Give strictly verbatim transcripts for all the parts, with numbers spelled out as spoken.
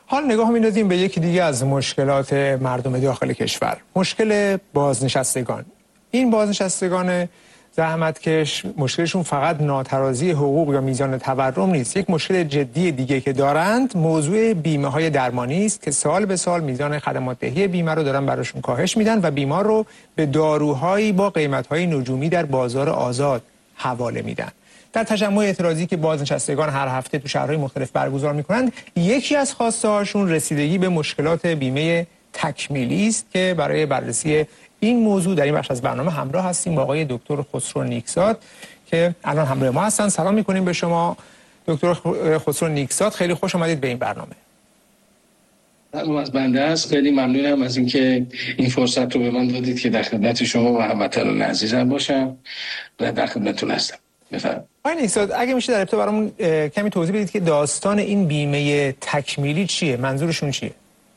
حال نگاه می‌اندازیم به یکی دیگه از مشکلات مردم داخل کشور، مشکل بازنشستگان. این بازنشستگان زحمتکش مشکلشون فقط ناترازی حقوق یا میزان تورم نیست. یک مشکل جدی دیگه که دارند موضوع بیمه های درمانی است که سال به سال میزان خدمات دهی بیمه رو دارن براشون کاهش میدن و بیمار رو به داروهایی با قیمت‌های نجومی در بازار آزاد حواله میدن. در تجمع اعتراضی که بازنشستگان هر هفته تو شهرهای مختلف برگزار میکنند، یکی از خواسته هاشون رسیدگی به مشکلات بیمه تکمیلی است که برای بررسی این موضوع در این بخش از برنامه همراه هستیم با آقای دکتر خسرو نیکزاد که الان همراه ما هستن. سلام میکنیم به شما دکتر خسرو نیکزاد، خیلی خوش آمدید به این برنامه. سلام از بنده است، خیلی ممنونم از اینکه این فرصت رو به من دادید که در خدمت شما و هموطنان عزیزم باشم و در خدمتتون هستم. بفرمایید. آقای نیکزاد، اگه میشه در ابتدا برامون کمی توضیح بدید که داستان این بیمه تکمیلی چیه؟ منظورشون چیه؟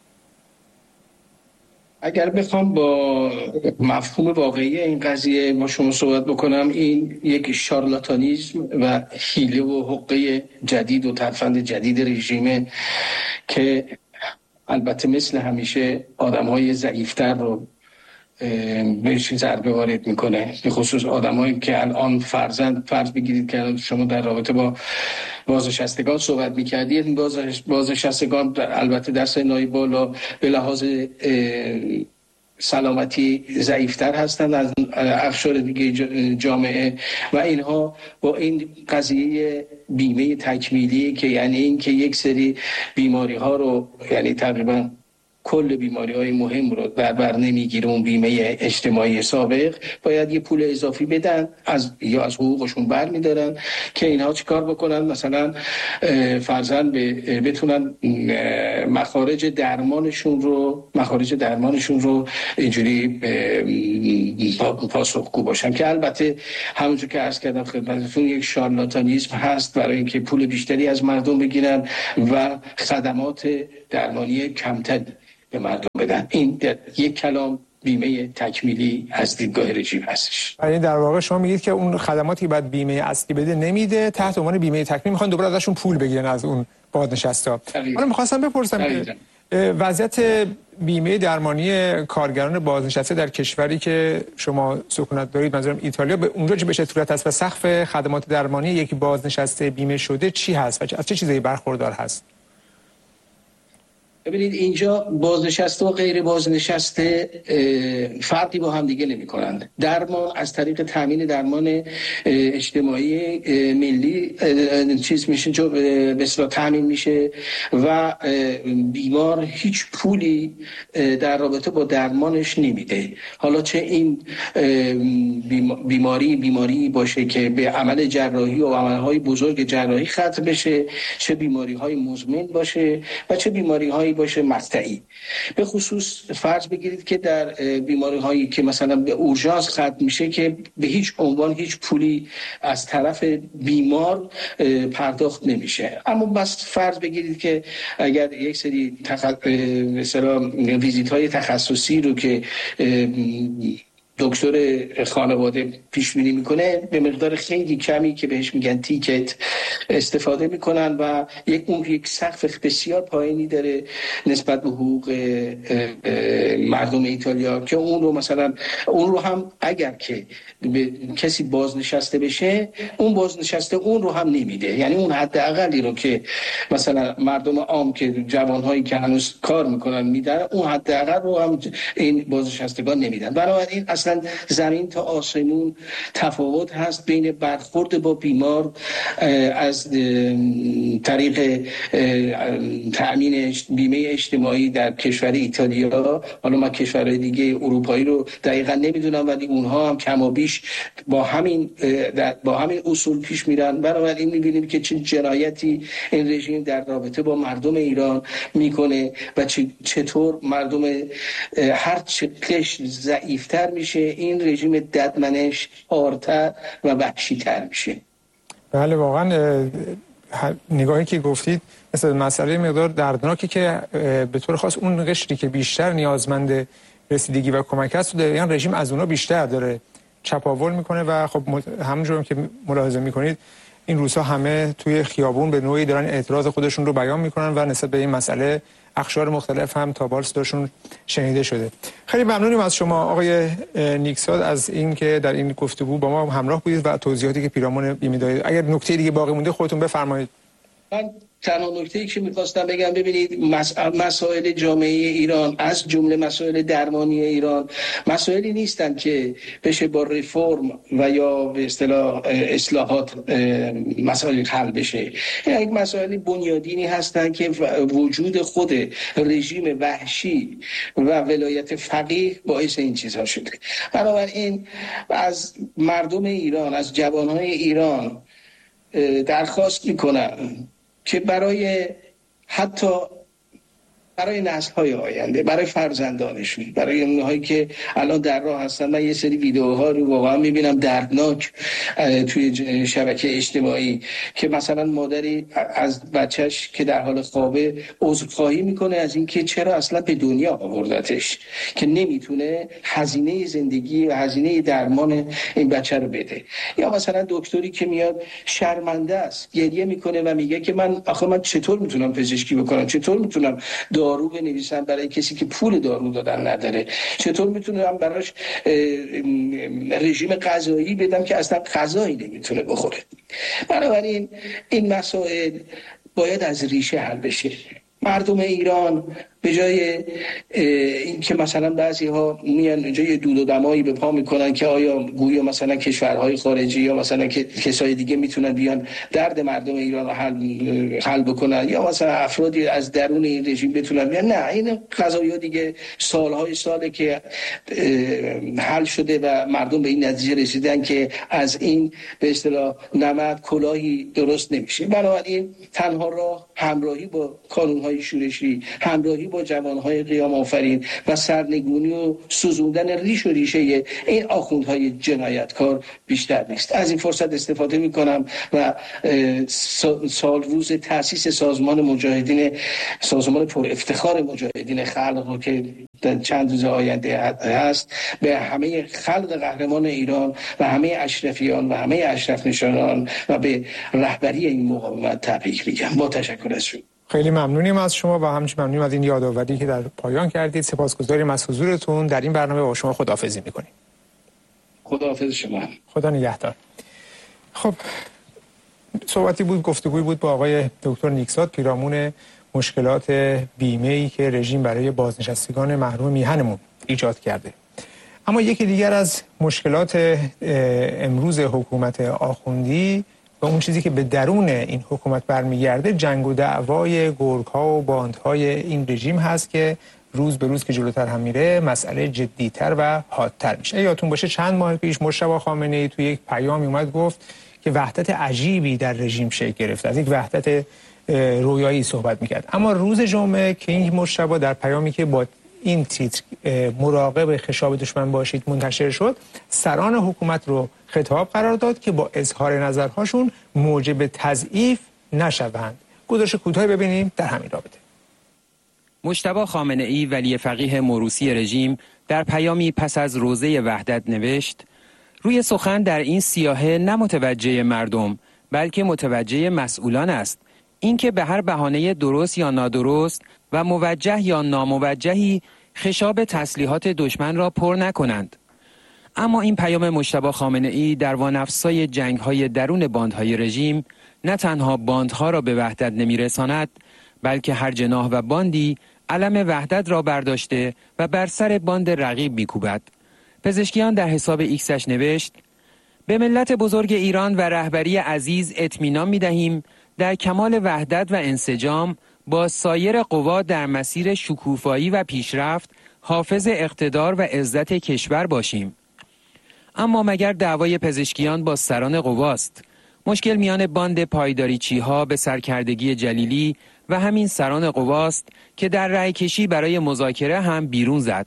اگر بخوام با مفهوم واقعی این قضیه با شما صحبت بکنم، این یک شارلاتانیسم و حیله و حقه جدید و ترفند جدید رژیمه که البته مثل همیشه آدم‌های ضعیف‌تر رو بهش ضربه وارد میکنه، به خصوص آدمایی که الان فرزند فرض بگیرید که شما در رابطه با بازنشستگان صحبت میکردید. این بازنشستگان البته در سنای بالا به لحاظ سلامتی ضعیفتر هستند از اقشار دیگه جامعه و اینها با این قضیه بیمه تکمیلی که یعنی این که یک سری بیماری ها رو یعنی تقریبا کل بیماری های مهم رو در بر نمیگیره اون بیمه اجتماعی سابق، باید یه پول اضافی بدن از یا از حقوقشون بر میدارن که اینها چیکار بکنن، مثلا فرضاً بتونن مخارج درمانشون رو مخارج درمانشون رو اینجوری پاسخگو باشن که البته همونجور که عرض کردم خدمتتون یک شارلاتانیسم هست برای اینکه پول بیشتری از مردم بگیرن و خدمات درمانی کمتری به مردم بدن. این یک کلام بیمه تکمیلی از دیدگاه رژیم هستش. یعنی در واقع شما میگید که اون خدماتی که بعد بیمه اصلی بده نمیده، تحت عنوان بیمه تکمیلی میخوان دوباره ازشون پول بگیرن از اون بازنشسته. حالا میخواستم بپرسم که وضعیت بیمه درمانی کارگران بازنشسته در کشوری که شما سکونت دارید، منظورم ایتالیا، به اونجا چه به چه صورت است و سقف خدمات درمانی یک بازنشسته بیمه شده چی هست و از چه چیزایی برخوردار هست؟ ببینید اینجا بازنشسته و غیر بازنشسته فرقی با هم دیگه نمی کنند. درمان از طریق تامین درمان اجتماعی ملی چیز میشه، جو به اصطلاح تامین میشه و بیمار هیچ پولی در رابطه با درمانش نمیده. حالا چه این بیماری بیماری باشه که به عمل جراحی و عملهای بزرگ جراحی ختم بشه، چه بیماری های مزمن باشه و چه بیماری های باشه مقطعی. به خصوص فرض بگیرید که در بیماری هایی که مثلا به اورژانس ختم میشه که به هیچ عنوان هیچ پولی از طرف بیمار پرداخت نمیشه. اما بس فرض بگیرید که اگر یک سری تخ... مثلا ویزیت های تخصصی رو که دکتر خانواده پیش بینی میکنه به مقدار خیلی کمی که بهش میگن تیکت استفاده میکنن و یک اون یک سقف بسیار پایینی داره نسبت به حقوق مردم ایتالیا که اون رو مثلا اون رو هم اگر که به کسی بازنشسته بشه اون بازنشسته اون رو هم نمیده. یعنی اون حداقلی رو که مثلا مردم عام که جوانهایی که هنوز کار میکنن میدن اون حداقل رو هم این بازنشستگان نمیدن. بنابراین اصلا زمین تا آسمون تفاوت هست بین برخورد با بیمار از طریق تأمین بیمه اجتماعی در کشور ایتالیا. حالا من کشورهای دیگه اروپایی رو دقیقاً نمیدونم ولی اونها هم کم و بیش با همین با همین اصول پیش میرن. بنابراین میبینیم که چه جنایتی این رژیم در رابطه با مردم ایران میکنه و چطور مردم هر چه قش ضعیفتر میشه این رژیم ددمنش آرتر و وحشی‌تر میشه. بله واقعا نگاهی که گفتید مثل مسئله مقدار دردناکی که به طور خاص اون قشری که بیشتر نیازمند رسیدگی و کمک است یعنی رژیم از اونها بیشتر داره چپاول میکنه و خب همونجور که ملاحظه میکنید این روزها همه توی خیابون به نوعی دارن اعتراض خودشون رو بیان میکنن و نسبت به این مسئله اقشار مختلف هم تا بال صداشون شنیده شده. خیلی ممنونیم از شما آقای نیکزاد از این که در این گفتگو با ما همراه بودید و توضیحاتی که پیرامون بیمه دارید. اگر نکته دیگه باقی مونده خودتون بفرمایید. من تنها نکته‌ای که می‌خواستم بگم، ببینید مسائل جامعه ایران از جمله مسائل درمانی ایران مسائلی نیستن که بشه با رفرم و یا به اصطلاح اصلاحات مسائل حل بشه. این یک مسائل بنیادینی هستن که وجود خود رژیم وحشی و ولایت فقیه باعث این چیزها شده. بنابراین از مردم ایران، از جوانهای ایران درخواست میکنم که برای حتی برای نسل‌های آینده، برای فرزندانشون، برای اونهایی که الان در راه هستن، من یه سری ویدیوها رو واقعا میبینم دردناک توی شبکه اجتماعی که مثلا مادری از بچهش که در حال خوابه عذرخواهی میکنه از اینکه چرا اصلا به دنیا آوردتش، که نمیتونه هزینه زندگی و هزینه درمان این بچه رو بده. یا مثلا دکتری که میاد شرمنده است، گریه میکنه و میگه که من آخه من چطور میتونم پزشکی بکنم، چطور میتونم دارو بنویسم برای کسی که پول دارو دادن نداره، چطور میتونم براش رژیم غذایی بدم که اصلا غذایی نمیتونه بخوره. بنابراین این مسائل باید از ریشه حل بشه. مردم ایران به جای این که مثلا بعضی ها میان اینجا یه دود و دمایی به پا میکنن که آیا گویا مثلا کشورهای خارجی یا مثلا کسای دیگه میتونن بیان درد مردم ایران رو حل حل بکنن، یا مثلا افرادی از درون این رژیم بتونن بیان. نه، این قضایا دیگه سالهای ساله که حل شده و مردم به این نتیجه رسیدن که از این به اصطلاح نمد کلاهی درست نمیشه. بنابراین تنها راه همراهی با کانونهای شورشی، همراهی با جوانهای قیام آفرین و سرنگونی و سوزوندن ریش و ریشه این آخوندهای جنایتکار بیشتر نیست. از این فرصت استفاده میکنم و سال روز تأسیس سازمان مجاهدین، سازمان پر افتخار مجاهدین خلق رو که در چند روز آینده هست، به همه خلق قهرمان ایران و همه اشرفیان و همه اشرف نشانان و به رهبری این مقاومت تبریک میگم. با تشکر از شما. خیلی ممنونیم از شما و همچنین ممنونیم از این یادآوری که در پایان کردید. سپاسگزاریم از حضورتون در این برنامه. با شما خداحافظی می‌کنیم. خداحافظ شما. خدا نگهدار. خب صحبتی بود، گفتگویی بود با آقای دکتر نیکزاد پیرامون مشکلات بیمه‌ای که رژیم برای بازنشستگان محروم میهنمون ایجاد کرده. اما یکی دیگر از مشکلات امروز حکومت آخوندی و اون چیزی که به درون این حکومت برمیگرده جنگ و دعوای گرگ‌ها و باندهای این رژیم هست که روز به روز که جلوتر هم میره مسئله جدی‌تر و حادتر میشه. یادتون باشه چند ماه پیش مجتبی خامنه‌ای توی یک پیامی اومد گفت که وحدت عجیبی در رژیم شکل گرفته، از یک وحدت رویایی صحبت میکرد. اما روز جمعه که این مجتبی در پیامی که با این تیتر مراقب خشاب دشمن باشید منتشر شد، سران حکومت رو خطاب قرار داد که با اظهار نظرهاشون موجب تضعیف نشوند. گزارش کوتاهی ببینیم در همین رابطه. مجتبی خامنه‌ای ولی فقیه موروثی رژیم در پیامی پس از روزه وحدت نوشت: روی سخن در این سیاهه نه متوجه مردم بلکه متوجه مسئولان است، اینکه به هر بهانه درست یا نادرست و موجه یا ناموجهی خشاب تسلیحات دشمن را پر نکنند. اما این پیام مجتبی خامنه‌ای در وانفسای جنگ‌های درون باندهای رژیم نه تنها باندها را به وحدت نمی‌رساند، بلکه هر جناح و باندی علم وحدت را برداشته و بر سر باند رقیب می‌کوبد. پزشکیان در حساب ایکسش نوشت: به ملت بزرگ ایران و رهبری عزیز اطمینان می‌دهیم در کمال وحدت و انسجام با سایر قوا در مسیر شکوفایی و پیشرفت حافظ اقتدار و عزت کشور باشیم. اما مگر دعوای پزشکیان با سران قواست؟ مشکل میان باند پایداریچی ها به سرکردگی جلیلی و همین سران قواست که در رأی کشی برای مذاکره هم بیرون زد.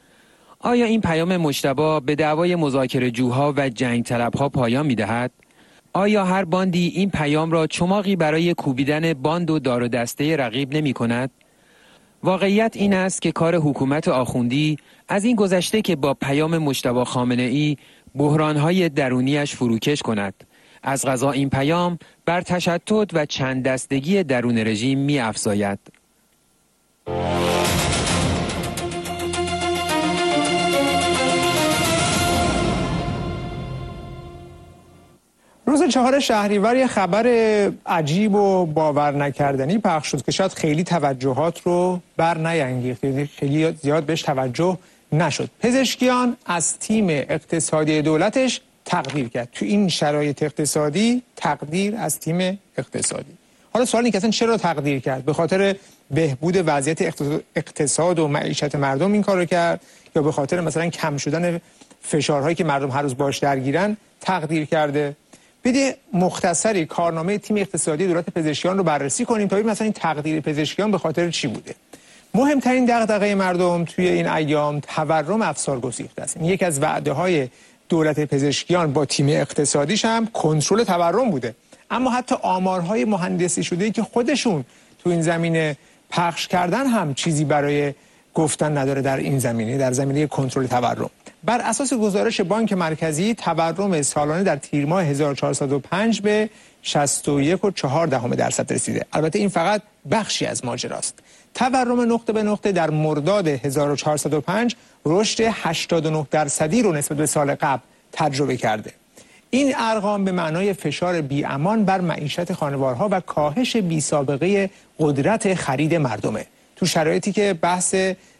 آیا این پیام مجتبی به دعوای مذاکره جوها و جنگ طلبها پایان می‌دهد؟ آیا هر باندی این پیام را چماقی برای کوبیدن باند و دار و دسته رقیب نمی کند؟ واقعیت این است که کار حکومت آخوندی از این گذشته که با پیام مجتبی خامنه‌ای بحران‌های درونیش فروکش کند، از قضا این پیام بر تشتت و چند دستگی درون رژیم می افزاید. روز چهار شهریور یه خبر عجیب و باور نکردنی پخش شد که شاید خیلی توجهات رو بر نیانگیخت، خیلی زیاد بهش توجه نشد. پزشکیان از تیم اقتصادی دولتش تقدیر کرد. تو این شرایط اقتصادی تقدیر از تیم اقتصادی. حالا سوال اینه که اصلا چرا تقدیر کرد؟ به خاطر بهبود وضعیت اقتصاد و معیشت مردم این کارو کرد یا به خاطر مثلا کم شدن فشارهایی که مردم هر روز باش درگیرن تقدیر کرده؟ بده مختصری کارنامه تیم اقتصادی دولت پزشکیان رو بررسی کنیم تا ببینیم مثلا این تقدیر پزشکیان به خاطر چی بوده. مهمترین دغدغه مردم توی این ایام تورم افسار گسیخته است. این یکی از وعده‌های دولت پزشکیان با تیم اقتصادیش هم کنترل تورم بوده. اما حتی آمارهای مهندسی شده‌ای که خودشون تو این زمینه پخش کردن هم چیزی برای گفتن نداره در این زمینه، در زمینه کنترل تورم. بر اساس گزارش بانک مرکزی تورم سالانه در تیر ماه هزار و چهارصد و پنج به شصت و یک و چهار دهم درصد رسیده. البته این فقط بخشی از ماجراست. تورم نقطه به نقطه در مرداد هزار و چهارصد و پنج رشد هشتاد و نه درصدی رو نسبت به سال قبل تجربه کرده. این ارقام به معنای فشار بی‌امان بر معیشت خانوارها و کاهش بی‌سابقه قدرت خرید مردمه. تو شرایطی که بحث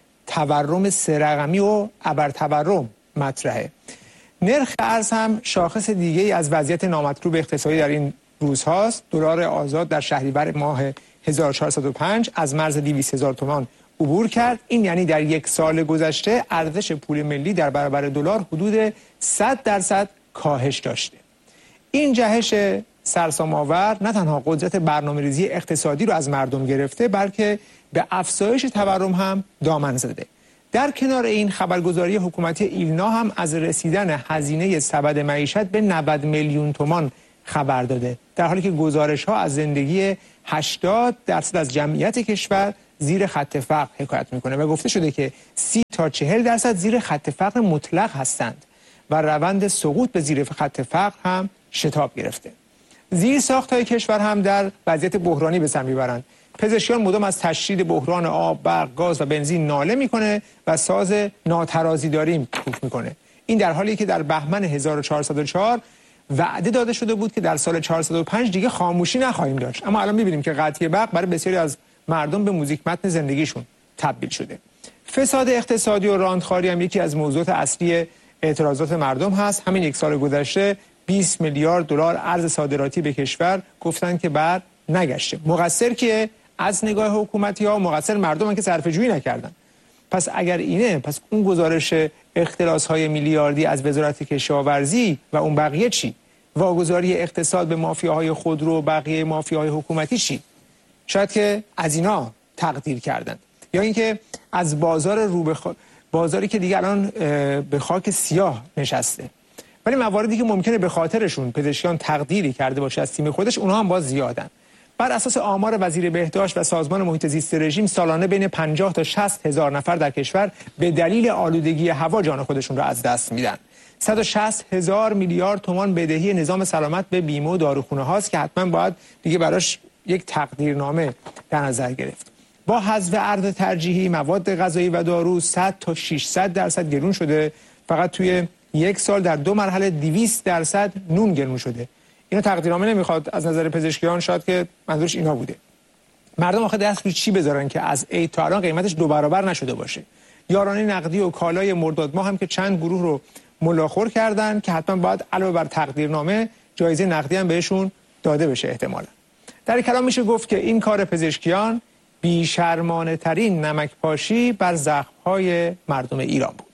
تورم سه رقمی و ابرتورم مطرحه. نرخ ارز هم شاخص دیگه ای از وضعیت نامطلوب اقتصادی در این روزهاست. دلار آزاد در شهریور ماه هزار و چهارصد و پنج از مرز دویست هزار تومان عبور کرد. این یعنی در یک سال گذشته ارزش پول ملی در برابر دلار حدود صد درصد کاهش داشته. این جهش سرسام‌آور نه تنها قدرت برنامه‌ریزی اقتصادی رو از مردم گرفته بلکه به افزایش تورم هم دامن زده. در کنار این خبرگزاری حکومتی ایلنا هم از رسیدن هزینه سبد معیشت به نود میلیون تومان خبر داده، در حالی که گزارش‌ها از زندگی هشتاد درصد از جمعیت کشور زیر خط فقر حکایت میکنه و گفته شده که سی تا چهل درصد زیر خط فقر مطلق هستند و روند سقوط به زیر خط فقر هم شتاب گرفته. زیر ساخت‌های کشور هم در وضعیت بحرانی به سر میبرند. پزشکیان مدام از تشدید بحران آب، برق، گاز و بنزین ناله میکنه و ساز ناترازی داریم کوک میکنه. این در حالی که در بهمن هزار و چهارصد و چهار وعده داده شده بود که در سال چهارصد و پنج دیگه خاموشی نخواهیم داشت، اما الان میبینیم که قطعی برق برای بسیاری از مردم به موزیک متن زندگیشون تبدیل شده. فساد اقتصادی و راندخواری هم یکی از موضوعات اصلی اعتراضات مردم هست. همین یک سال گذشته بیست میلیارد دلار ارز صادراتی به کشور گفتن که بر نگشته. مقصر که از نگاه حکومتی ها مقصر مردم هم که صرفه جویی نکردن. پس اگر اینه، پس اون گزارش اختلاس های میلیاردی از وزارت کشاورزی و اون بقیه چی؟ واگذاری اقتصاد به مافیاهای خودرو و بقیه مافیاهای حکومتی چی؟ شاید که از اینا تقدیر کردن، یا اینکه از بازار رو به خ... بازاری که دیگه الان به خاک سیاه نشسته. ولی مواردی که ممکنه به خاطرشون پزشکیان تقدیری کرده باشه از تیم خودش، اونها هم باز زیادن. بر اساس آمار وزیر بهداشت و سازمان محیط زیست رژیم سالانه بین پنجاه تا شصت هزار نفر در کشور به دلیل آلودگی هوا جان خودشون رو از دست میدن. صد و شصت هزار میلیارد تومان بدهی نظام سلامت به بیمه و داروخونه هاست که حتما باید دیگه براش یک تقدیرنامه در نظر گرفت. با حذف ارز ترجیحی مواد غذایی و دارو صد تا ششصد درصد گرون شده. فقط توی یک سال در دو مرحله دویست درصد نون گرون شده. اینا تقدیرنامه نمیخواد از نظر پزشکیان، شاید که منظورش اینا بوده. مردم آخه دست رو چی بذارن که از عید تا الان قیمتش دو برابر نشده باشه؟ یارانه نقدی و کالای مرداد ماه هم که چند گروه رو ملاخور کردن که حتما باید علاوه بر تقدیرنامه جایزه نقدی هم بهشون داده بشه احتمالاً. در کلام میشه گفت که این کار پزشکیان بی‌شرمانه ترین نمک پاشی بر زخم‌های مردم ایران بود.